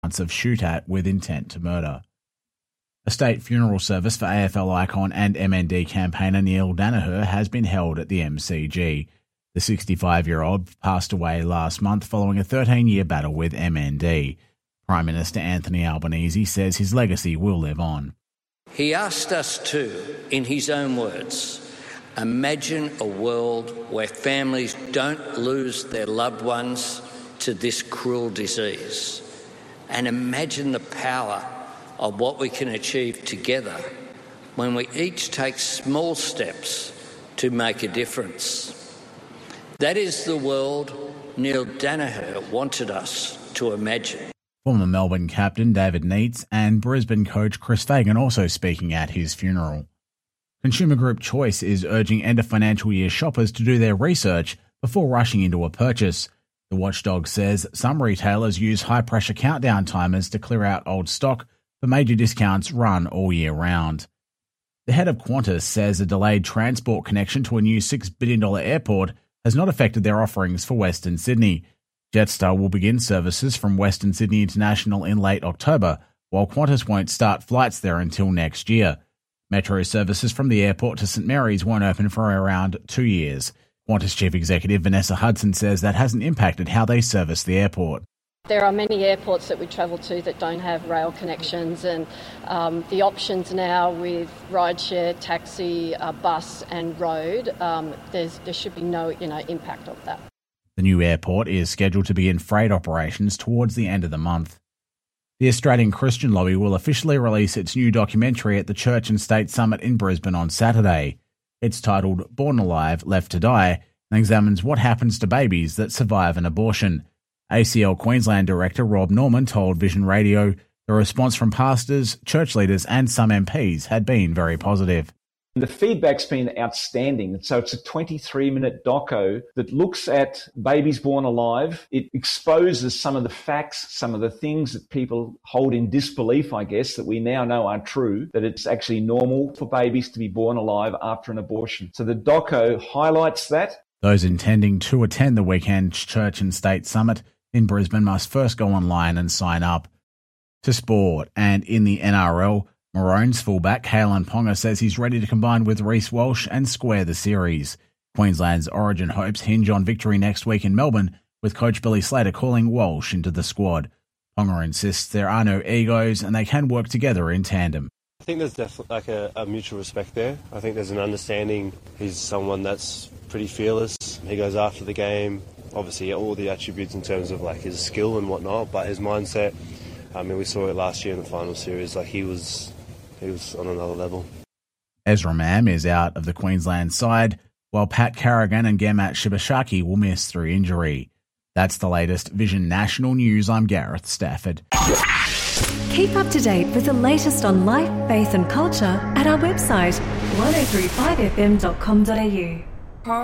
of shoot at with intent to murder. A state funeral service for AFL icon and MND campaigner Neil Daniher has been held at the MCG. The 65-year-old passed away last month following a 13-year battle with MND. Prime Minister Anthony Albanese says his legacy will live on. He asked us to, in his own words, imagine a world where families don't lose their loved ones to this cruel disease, and imagine the power of what we can achieve together when we each take small steps to make a difference. That is the world Neil Daniher wanted us to imagine. Former Melbourne captain David Neitz and Brisbane coach Chris Fagan also speaking at his funeral. Consumer Group Choice is urging end-of-financial year shoppers to do their research before rushing into a purchase. The watchdog says some retailers use high-pressure countdown timers to clear out old stock, but major discounts run all year round. The head of Qantas says a delayed transport connection to a new $6 billion airport has not affected their offerings for Western Sydney. Jetstar will begin services from Western Sydney International in late October, while Qantas won't start flights there until next year. Metro services from the airport to St Mary's won't open for around 2 years. Qantas Chief Executive Vanessa Hudson says that hasn't impacted how they service the airport. There are many airports that we travel to that don't have rail connections, and the options now with rideshare, taxi, bus and road, there should be no impact of that. The new airport is scheduled to begin freight operations towards the end of the month. The Australian Christian Lobby will officially release its new documentary at the Church and State Summit in Brisbane on Saturday. It's titled Born Alive, Left to Die, and examines what happens to babies that survive an abortion. ACL Queensland Director Rob Norman told Vision Radio the response from pastors, church leaders and some MPs had been very positive. The feedback's been outstanding. So it's a 23-minute doco that looks at babies born alive. It exposes some of the facts, some of the things that people hold in disbelief, I guess, that we now know are true, that it's actually normal for babies to be born alive after an abortion. So the doco highlights that. Those intending to attend the weekend Church and State Summit in Brisbane must first go online and sign up. To sport, and in the NRL, Maroons fullback Kalen Ponga says he's ready to combine with Reece Walsh and square the series. Queensland's origin hopes hinge on victory next week in Melbourne, with coach Billy Slater calling Walsh into the squad. Ponga insists there are no egos and they can work together in tandem. I think there's definitely a mutual respect there. I think there's an understanding. He's someone that's pretty fearless. He goes after the game. Obviously, all the attributes in terms of his skill and whatnot, but his mindset. I mean, we saw it last year in the final series. He was on another level. Ezra Mam is out of the Queensland side, while Pat Carrigan and Gemat Shibashaki will miss through injury. That's the latest Vision National News. I'm Gareth Stafford. Keep up to date with the latest on life, faith and culture at our website 1035fm.com.au.